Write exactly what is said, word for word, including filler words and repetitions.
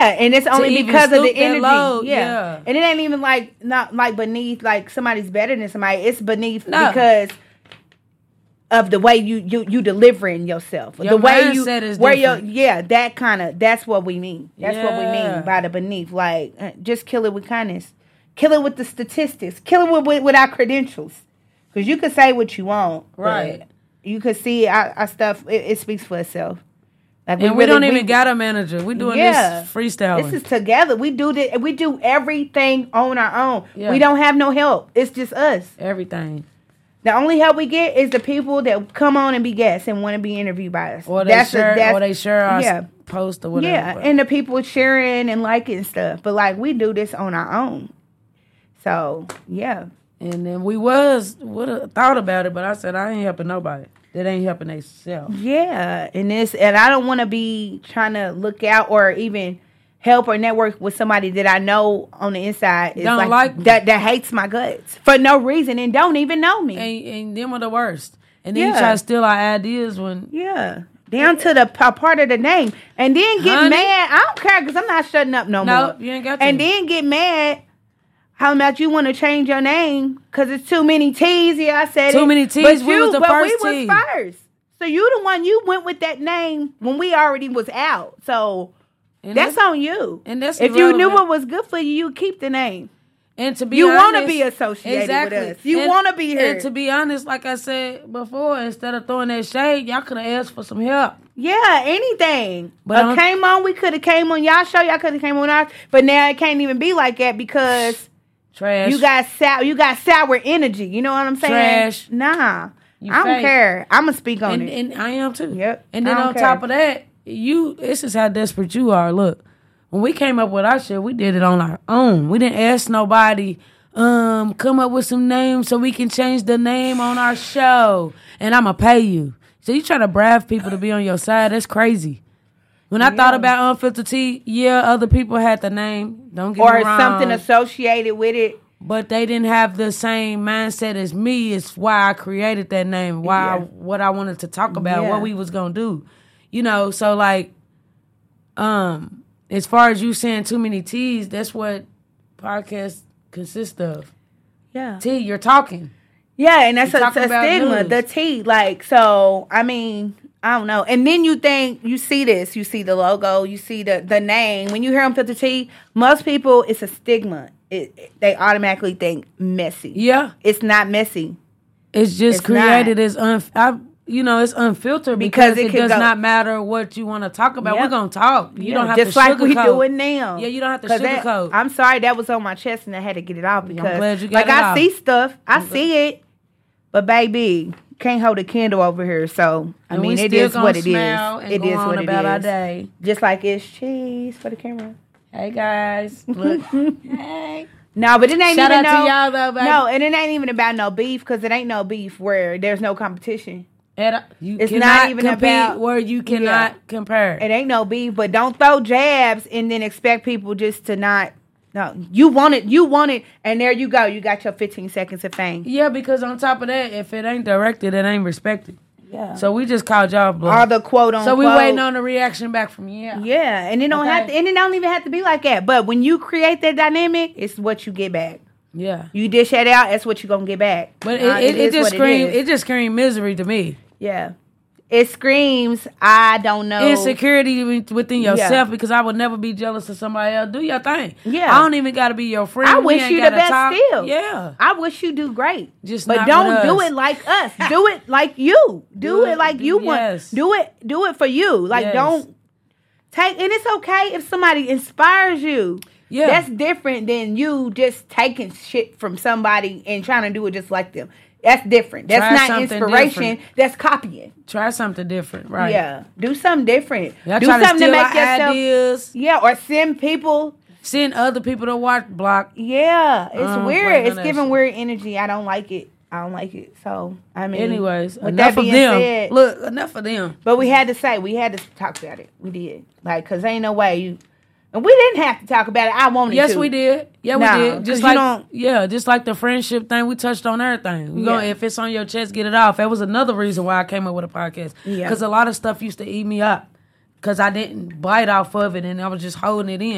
and it's only because of the energy. Load, yeah. yeah, and it ain't even like not like beneath like somebody's better than somebody. It's beneath no. because of the way you you you delivering yourself. Your the way you is where different. your yeah that kind of that's what we mean. That's yeah. what we mean by the beneath. Like uh, just kill it with kindness. Kill it with the statistics. Kill it with with, with our credentials. Because you could say what you want, right? You could see our, our stuff. It, it speaks for itself. Like and we, we really, don't even we, got a manager. We doing yeah, this freestyling. This is together. We do this. We do everything on our own. Yeah. We don't have no help. It's just us. Everything. The only help we get is the people that come on and be guests and want to be interviewed by us. Or they that's share, a, that's, or they share our yeah. post or whatever. Yeah, and the people sharing and liking stuff. But like we do this on our own. So yeah. And then we was would have thought about it, but I said I ain't helping nobody. That ain't helping themselves. Yeah, and this, and I don't want to be trying to look out or even help or network with somebody that I know on the inside is don't like, like that that hates my guts for no reason and don't even know me. And, and them are the worst. And then yeah. you try to steal our ideas when yeah. Down to the p- part of the name, and then get Honey? mad. I don't care because I'm not shutting up no, no more. you ain't got to. And then get mad. How about you want to change your name because it's too many T's? Yeah, I said too it. many T's. But we you, was the but first we T. was first. So you the one you went with that name when we already was out. So and that's, that's on you. And that's if irrelevant. you knew what was good for you, you keep the name. And to be you honest, want to be associated exactly. with us. You want to be here. And to be honest, like I said before, instead of throwing that shade, y'all could have asked for some help. Yeah, anything. But uh, came on, we could have came on y'all show. Y'all could have came on ours. But now it can't even be like that because trash. You got sour. You got sour energy. You know what I'm saying? Trash. Nah, you I don't fake. care. I'm gonna speak on and, it. And I am too. Yep. And then on care. top of that, you. This is how desperate you are. Look, when we came up with our shit, we did it on our own. We didn't ask nobody. Um, come up with some names so we can change the name on our show, and I'ma pay you. So you try to bribe people to be on your side? That's crazy. When I yeah. thought about Unfiltered Tea, yeah, other people had the name. Don't get or me wrong. something associated with it, but they didn't have the same mindset as me. It's why I created that name. Why yeah. I, what I wanted to talk about, yeah. what we was gonna do. You know, so like, um, as far as you saying too many T's, that's what podcasts consist of. Yeah, T, you're talking. Yeah, and that's you're a, a stigma. news. The T, like, so I mean. I don't know. And then you think, you see this, you see the logo, you see the, the name. When you hear Unfiltered Tea, most people, it's a stigma. It, it, they automatically think messy. Yeah. It's not messy. It's just it's created not. as, un, I, you know, it's unfiltered because, because it, it does go, not matter what you want to talk about. Yep. We're going to talk. You yeah, don't have just to like sugarcoat. we do it now. Yeah, you don't have to sugarcoat. That, I'm sorry, that was on my chest and I had to get it off because, I'm glad you got like, it I off. see stuff. I I'm see glad. it. But, baby, can't hold a candle over here, so I and mean, we it still is what it is. And it go is on what it about is. Our day. Just like it's cheese for the camera. Hey guys, look. Hey. No, but it ain't Shout even out no. to y'all though, baby. No, and it ain't even about no beef because it ain't no beef where there's no competition. And you it's cannot not even compete about where you cannot yeah. compare. It ain't no beef, but don't throw jabs and then expect people just to not. No, you want it, you want it, and there you go. You got your fifteen seconds of fame. Yeah, because on top of that, if it ain't directed, it ain't respected. Yeah. So we just called y'all bluff. All the quote on. So we quote. waiting on the reaction back from you. Yeah. Yeah, and it don't okay. have to, and it don't even have to be like that. But when you create that dynamic, it's what you get back. Yeah. You dish that out, that's what you gonna get back. But it, uh, it, it, it just screams. It, it just screams misery to me. Yeah. It screams, I don't know. Insecurity within yourself yeah. because I would never be jealous of somebody else. Do your thing. Yeah. I don't even got to be your friend. I wish you the best talk. still. Yeah. I wish you do great. Just But not don't do us. it like us. Do it like you. Do, do it like do, you yes. want. Do it do it for you. Like yes. don't take, and it's okay if somebody inspires you. Yeah. That's different than you just taking shit from somebody and trying to do it just like them. That's different. That's Try not inspiration. Different. That's copying. Try something different, right? Yeah. Do something different. Y'all do try something to, to make our yourself. Ideas. Yeah, or send people. Send other people to watch block. Yeah, it's um, weird. It's giving shit. weird energy. I don't like it. I don't like it. So I mean, anyways, with enough that of being them. said, Look, enough of them. But we had to say we had to talk about it. We did, like, cause ain't no way you. And we didn't have to talk about it. I wanted yes, to. Yes, we did. Yeah, no, we did. Just like don't, yeah, just like the friendship thing. We touched on everything. We yeah. gonna, if it's on your chest, get it off. That was another reason why I came up with a podcast. Yeah, because a lot of stuff used to eat me up because I didn't bite off of it and I was just holding it in.